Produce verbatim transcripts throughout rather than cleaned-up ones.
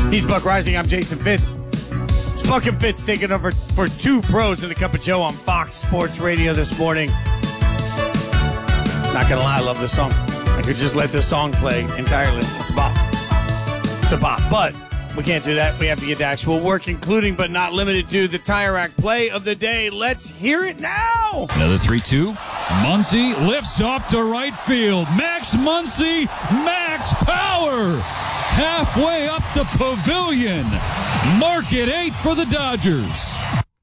He's Buck Rising. I'm Jason Fitz. It's Buck and Fitz taking over for two pros and a cup of Joe on Fox Sports Radio this morning. Not gonna lie, I love this song. I could just let this song play entirely. It's a bop. It's a bop. But we can't do that. We have to get to actual work, including but not limited to the Tire Rack play of the day. Let's hear it now. Another three two. Muncy lifts off to right field. Max Muncy, max power. Halfway up the pavilion. Mark it eight for the Dodgers.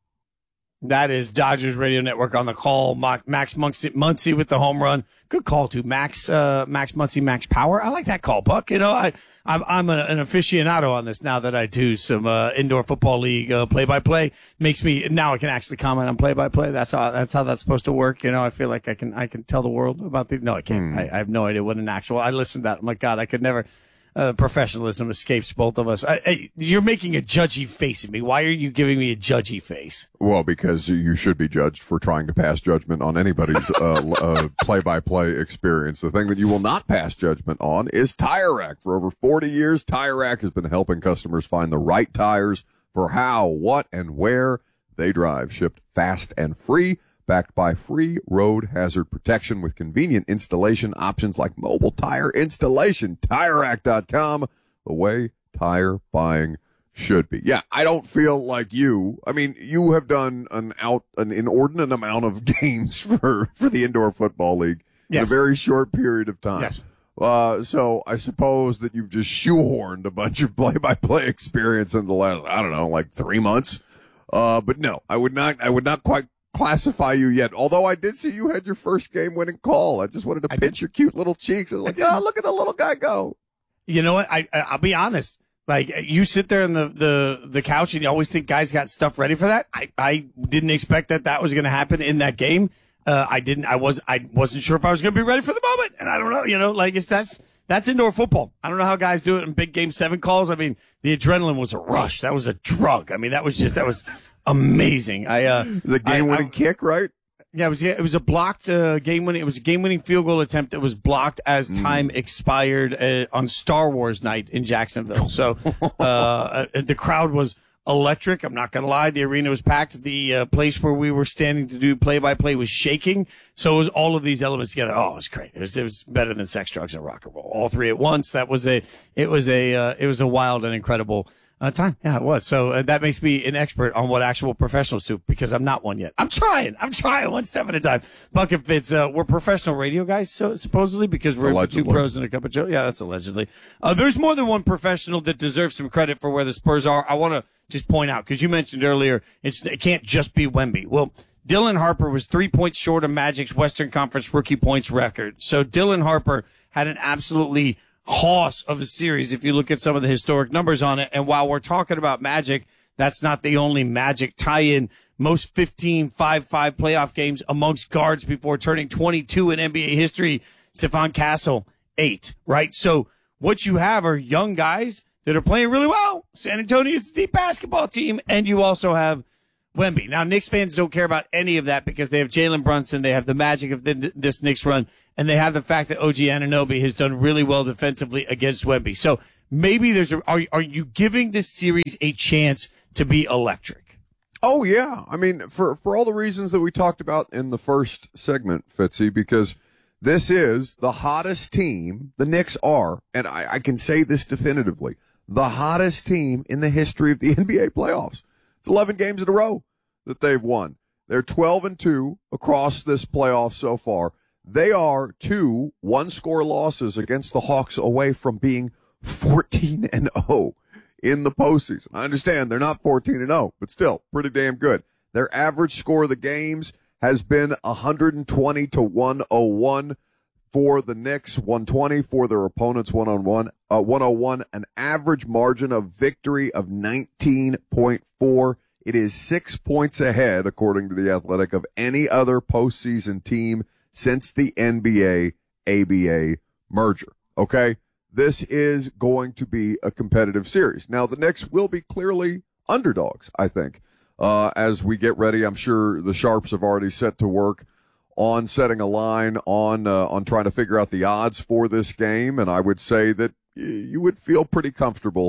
That is Dodgers Radio Network on the call. Max Muncy, Muncy with the home run. Good call too. Max, uh, Max Muncy, max power. I like that call, Buck. You know, I, I'm, I'm a, an aficionado on this now that I do some, uh, indoor football league, uh, play by play. Makes me, now I can actually comment on play by play. That's how, that's how that's supposed to work. You know, I feel like I can, I can tell the world about the, no, I can't. Hmm. I, I have no idea what an actual, I listened to that. I'm like, God, I could never. Uh, professionalism escapes both of us. I, I, you're making a judgy face at me. Why are you giving me a judgy face? Well, because you should be judged for trying to pass judgment on anybody's uh, uh, play-by-play experience. The thing that you will not pass judgment on is Tire Rack. For over forty years, Tire Rack has been helping customers find the right tires for how, what, and where they drive. Shipped fast and free. Backed by free road hazard protection with convenient installation options like mobile tire installation. Tire Rack dot com, the way tire buying should be. Yeah, I don't feel like you. I mean, you have done an out an inordinate amount of games for, for the Indoor Football League yes. in a very short period of time. Yes. Uh, so I suppose that you've just shoehorned a bunch of play-by-play experience in the last, I don't know, like three months. Uh, but no, I would not, I would not quite classify you yet, although I did see you had your first game winning call. I just wanted to I pinch did. your cute little cheeks. I was like, oh, look at the little guy go. You know what? I, I I'll be honest. Like, you sit there on the, the, the couch and you always think guys got stuff ready for that. I, I didn't expect that that was going to happen in that game. Uh, I didn't, I was, I wasn't sure if I was going to be ready for the moment. And I don't know, you know, like it's, that's, that's indoor football. I don't know how guys do it in big game seven calls. I mean, the adrenaline was a rush. That was a drug. I mean, that was just, that was amazing. I, uh, the game winning kick, right? Yeah, it was, it was a blocked, uh, game winning, it was a game winning field goal attempt that was blocked as time mm. expired, uh, on Star Wars night in Jacksonville. So, uh, the crowd was electric. I'm not going to lie. The arena was packed. The, uh, place where we were standing to do play by play was shaking. So it was all of these elements together. Oh, it was great. It was, it was better than sex, drugs, and rock and roll. All three at once. That was a, it was a, uh, it was a wild and incredible Uh, time. Yeah, it was. So uh, that makes me an expert on what actual professionals do because I'm not one yet. I'm trying. I'm trying one step at a time. Buck and Fitz, uh, we're professional radio guys, so supposedly because we're allegedly. two pros and a cup of Joe. Yeah, that's allegedly. Uh, there's more than one professional that deserves some credit for where the Spurs are. I want to just point out because you mentioned earlier it's, it can't just be Wemby. Well, Dylan Harper was three points short of Magic's Western Conference rookie points record. So Dylan Harper had an absolutely hoss of a series if you look at some of the historic numbers on it. And while we're talking about Magic, that's not the only Magic tie-in. Most fifteen five five playoff games amongst guards before turning twenty-two in N B A history. Stephon Castle, eight, right? So what you have are young guys that are playing really well. San Antonio is a deep basketball team, and you also have Wemby. Now, Knicks fans don't care about any of that because they have Jalen Brunson. They have the magic of the, this Knicks run. And they have the fact that O G Anunoby has done really well defensively against Wemby. So maybe there's a, are, are you giving this series a chance to be electric? Oh, yeah. I mean, for, for all the reasons that we talked about in the first segment, Fitzy, because this is the hottest team. The Knicks are, and I, I can say this definitively, the hottest team in the history of the N B A playoffs. It's eleven games in a row that they've won. They're twelve and two across this playoff so far. They are two one-score losses against the Hawks away from being fourteen and oh in the postseason. I understand they're not fourteen and oh, but still pretty damn good. Their average score of the games has been one twenty to one oh one for the Knicks, one twenty for their opponents, one oh one, uh, one oh one, an average margin of victory of nineteen point four. It is six points ahead, according to The Athletic, of any other postseason team since the N B A A B A merger. Okay? This is going to be a competitive series. Now, the Knicks will be clearly underdogs, I think. Uh, as we get ready, I'm sure the Sharps have already set to work on setting a line on, uh, on trying to figure out the odds for this game. And I would say that you would feel pretty comfortable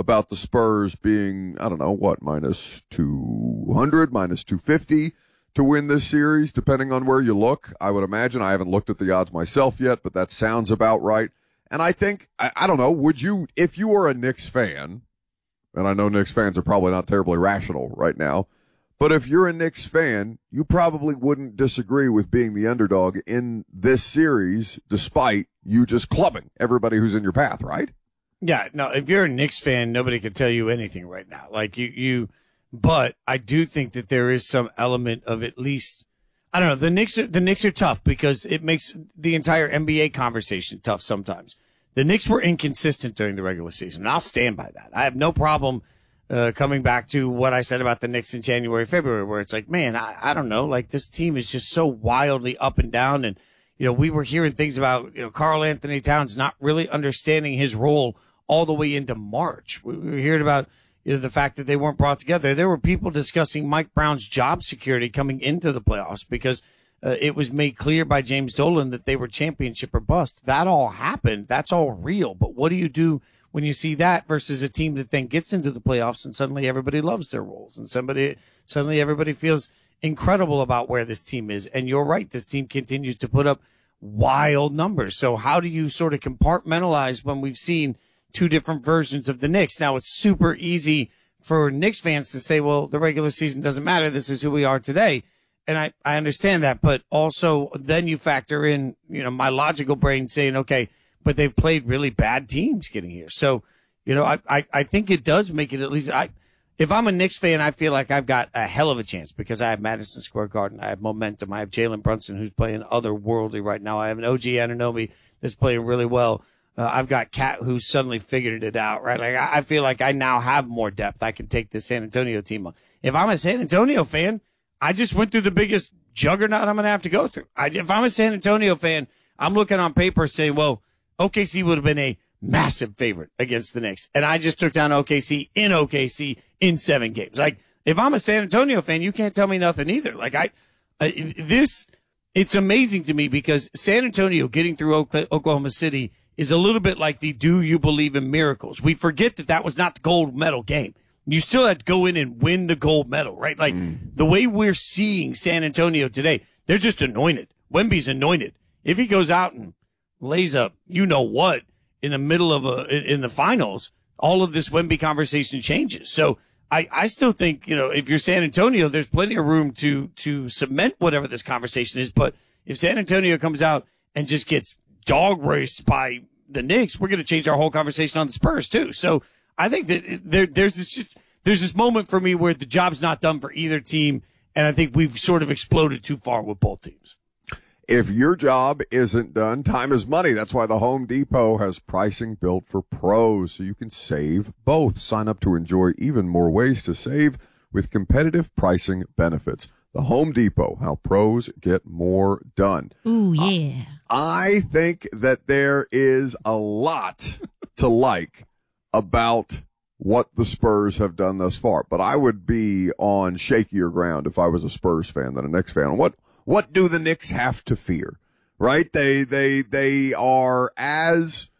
about the Spurs being, I don't know, what, minus two hundred, minus two fifty to win this series, depending on where you look. I would imagine. I haven't looked at the odds myself yet, but that sounds about right. And I think, I, I don't know, would you, if you were a Knicks fan, and I know Knicks fans are probably not terribly rational right now, but if you're a Knicks fan, you probably wouldn't disagree with being the underdog in this series, despite you just clubbing everybody who's in your path, right? Yeah, no, if you're a Knicks fan, nobody can tell you anything right now. Like you, you, but I do think that there is some element of at least, I don't know, the Knicks are, the Knicks are tough because it makes the entire N B A conversation tough sometimes. The Knicks were inconsistent during the regular season, and I'll stand by that. I have no problem uh, coming back to what I said about the Knicks in January, February, where it's like, man, I, I don't know, like this team is just so wildly up and down. And, you know, we were hearing things about, you know, Karl Anthony Towns not really understanding his role all the way into March. We were hearing about, you know, the fact that they weren't brought together. There were people discussing Mike Brown's job security coming into the playoffs because uh, it was made clear by James Dolan that they were championship or bust. That all happened. That's all real. But what do you do when you see that versus a team that then gets into the playoffs and suddenly everybody loves their roles and somebody suddenly everybody feels incredible about where this team is? And you're right. This team continues to put up wild numbers. So how do you sort of compartmentalize when we've seen two different versions of the Knicks? Now, it's super easy for Knicks fans to say, well, the regular season doesn't matter. This is who we are today. And I, I understand that. But also then you factor in, you know, my logical brain saying, okay, but they've played really bad teams getting here. So, you know, I, I, I think it does make it at least, I, if I'm a Knicks fan, I feel like I've got a hell of a chance because I have Madison Square Garden. I have momentum. I have Jalen Brunson, who's playing otherworldly right now. I have an O G Anunoby that's playing really well. Uh, I've got Cat who's suddenly figured it out, right? Like I, I feel like I now have more depth. I can take the San Antonio team on. If I'm a San Antonio fan, I just went through the biggest juggernaut I'm going to have to go through. I, if I'm a San Antonio fan, I'm looking on paper saying, well, O K C would have been a massive favorite against the Knicks. And I just took down O K C in O K C in seven games. Like if I'm a San Antonio fan, you can't tell me nothing either. Like I, I this, it's amazing to me because San Antonio getting through Oklahoma City is a little bit like the do you believe in miracles. We forget that that was not the gold medal game. You still had to go in and win the gold medal, right? Like mm. the way we're seeing San Antonio today, they're just anointed. Wemby's anointed. If he goes out and lays up, you know what, in the middle of a, in the finals, all of this Wemby conversation changes. So I, I still think, you know, if you're San Antonio, there's plenty of room to, to cement whatever this conversation is. But if San Antonio comes out and just gets dog raced by the Knicks, we're going to change our whole conversation on the Spurs too. So I think that there, there's this just, there's this moment for me where the job's not done for either team. And I think we've sort of exploded too far with both teams. If your job isn't done, time is money. That's why the Home Depot has pricing built for pros, so you can save both. Sign up to enjoy even more ways to save with competitive pricing benefits. The Home Depot, how pros get more done. Ooh, yeah. Uh, I think that there is a lot to like about what the Spurs have done thus far, but I would be on shakier ground if I was a Spurs fan than a Knicks fan. What what do the Knicks have to fear? Right? They they they are as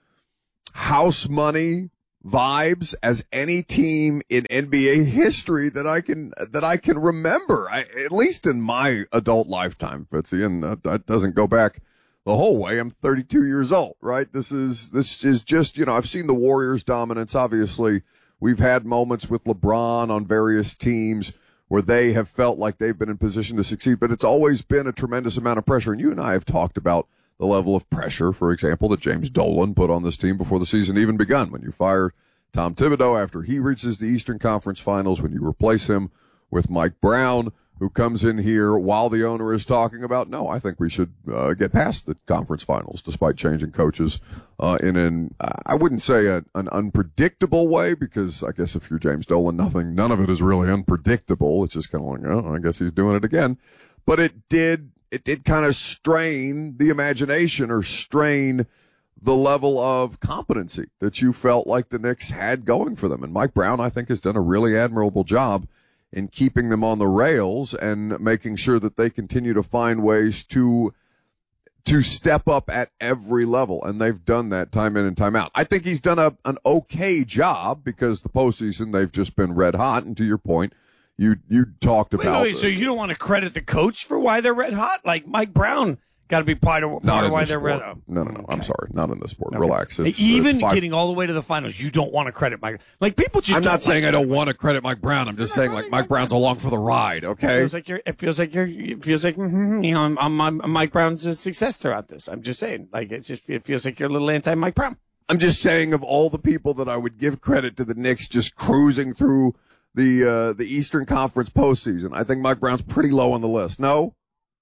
house money vibes as any team in N B A history that I can that I can remember. I, at least in my adult lifetime, Fitzy, and that, that doesn't go back the whole way. I'm thirty-two years old, right? This is this is just, you know, I've seen the Warriors' dominance. Obviously, we've had moments with LeBron on various teams where they have felt like they've been in position to succeed, but it's always been a tremendous amount of pressure. And you and I have talked about the level of pressure, for example, that James Dolan put on this team before the season even begun. When you fire Tom Thibodeau after he reaches the Eastern Conference Finals, when you replace him with Mike Brown, who comes in here while the owner is talking about, no, I think we should uh, get past the conference finals despite changing coaches uh, in an, I wouldn't say a, an unpredictable way, because I guess if you're James Dolan, nothing, none of it is really unpredictable. It's just kind of like, oh, I guess he's doing it again. But it did, it did kind of strain the imagination or strain the level of competency that you felt like the Knicks had going for them. And Mike Brown, I think, has done a really admirable job in keeping them on the rails and making sure that they continue to find ways to to step up at every level, and they've done that time in and time out. I think he's done a, an okay job because the postseason they've just been red hot. And to your point, you you talked wait, about. Wait, wait, so you don't want to credit the coach for why they're red hot? Like Mike Brown got to be part of, part of why they're red hot. No, no, no. Okay. I'm sorry, not in this sport. Okay. Relax. It's, Even it's five- getting all the way to the finals, you don't want to credit Mike. Like people just. I'm don't not saying like I don't want to credit Mike Brown. I'm just saying like Mike Brown's along for the ride. It Okay. feels like you're. It feels like you're. It feels like mm-hmm, you know. I'm, I'm, I'm Mike Brown's uh, success throughout this. I'm just saying. Like it's just. It feels like you're a little anti Mike Brown. I'm just saying of all the people that I would give credit to the Knicks just cruising through the uh, the Eastern Conference postseason, I think Mike Brown's pretty low on the list. No.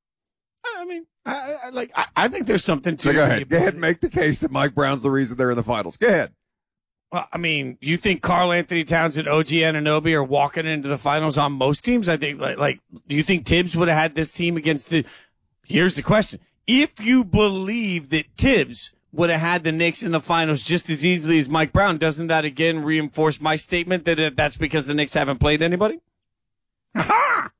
I mean, I, I like. I, I think there's something to. So go ahead. the Go ahead ability- and make the case that Mike Brown's the reason they're in the finals. Go ahead. Well, I mean, you think Karl Anthony Towns and O G Anunoby are walking into the finals on most teams? I think, like, like do you think Tibbs would have had this team against the? Here's the question: if you believe that Tibbs would have had the Knicks in the finals just as easily as Mike Brown, doesn't that again reinforce my statement that uh, that's because the Knicks haven't played anybody? Ha!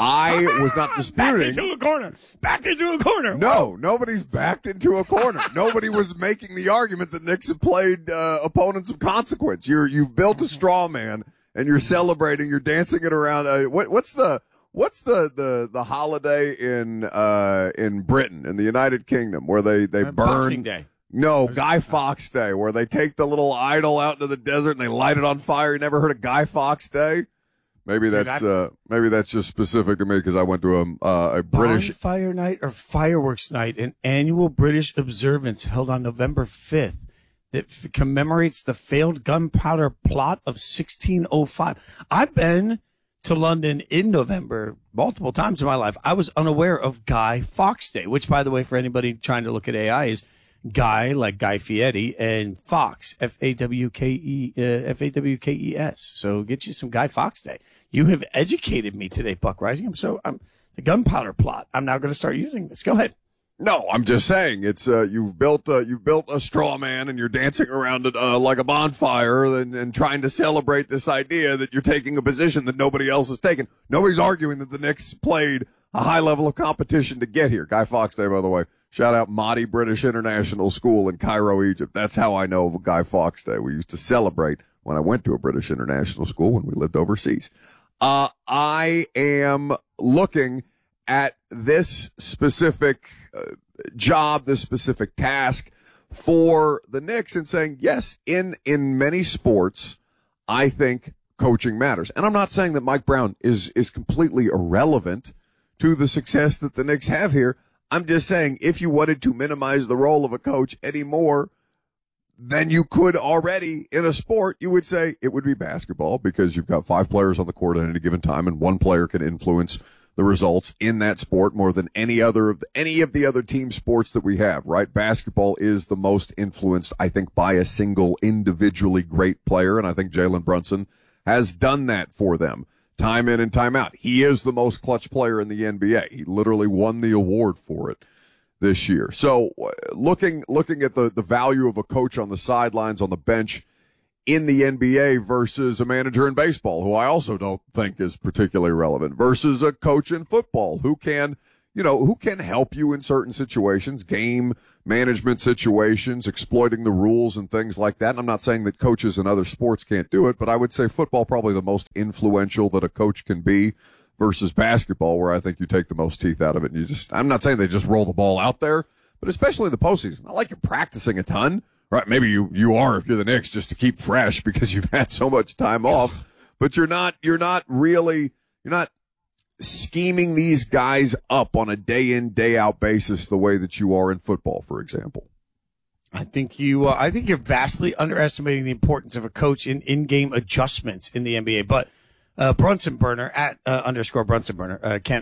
I was not Backed disputing. into a corner. Backed into a corner. No, nobody's backed into a corner. Nobody was making the argument that Knicks have played uh, opponents of consequence. You're you've built a straw man and you're celebrating. You're dancing it around. Uh, what, what's the what's the, the, the holiday in uh, in Britain in the United Kingdom where they they Uh, burn Boxing Day. No, Guy Fawkes Day, where they take the little idol out into the desert and they light it on fire. You never heard of Guy Fawkes Day? Maybe Dude, that's I- uh, maybe that's just specific to me because I went to a uh, a British. Bonfire Night or Fireworks Night, an annual British observance held on November fifth that f- commemorates the failed gunpowder plot of sixteen oh five. I've been to London in November multiple times in my life. I was unaware of Guy Fawkes Day, which, by the way, for anybody trying to look at A I, is Guy, like Guy Fieri, and Fox, F A W K E, uh, F A W K E S. So get you some Guy Fawkes Day. You have educated me today, Buck Rising. I'm so, I'm the gunpowder plot. I'm now going to start using this. Go ahead. No, I'm just saying it's uh, you've built uh, you've built a straw man and you're dancing around it uh, like a bonfire and, and trying to celebrate this idea that you're taking a position that nobody else has taken. Nobody's arguing that the Knicks played a high level of competition to get here. Guy Fawkes Day, by the way. Shout out Mahdi British International School in Cairo, Egypt. That's how I know of Guy Fawkes Day. We used to celebrate when I went to a British International School when we lived overseas. Uh, I am looking at this specific uh, job, this specific task for the Knicks and saying, yes, in, in many sports, I think coaching matters. And I'm not saying that Mike Brown is, is completely irrelevant to the success that the Knicks have here. I'm just saying if you wanted to minimize the role of a coach any more than you could already in a sport, you would say it would be basketball because you've got five players on the court at any given time and one player can influence the results in that sport more than any other of the, any of the other team sports that we have, right? Basketball is the most influenced, I think, by a single individually great player, and I think Jalen Brunson has done that for them time in and time out. He is the most clutch player in the N B A. He literally won the award for it this year. So uh, looking looking at the, the value of a coach on the sidelines, on the bench in the N B A versus a manager in baseball, who I also don't think is particularly relevant, versus a coach in football who can, you know, who can help you in certain situations, game management situations, exploiting the rules and things like that. And I'm not saying that coaches in other sports can't do it, but I would say football probably the most influential that a coach can be versus basketball, where I think you take the most teeth out of it. And you just, I'm not saying they just roll the ball out there, but especially in the postseason, not like you're practicing a ton, right? Maybe you, you are if you're the Knicks just to keep fresh because you've had so much time off, but you're not, you're not really, you're not scheming these guys up on a day in, day out basis the way that you are in football, for example. I think you, uh, I think you're vastly underestimating the importance of a coach in in-game adjustments in the N B A. But uh, Brunson Burner at uh, underscore Brunson Burner, uh, Ken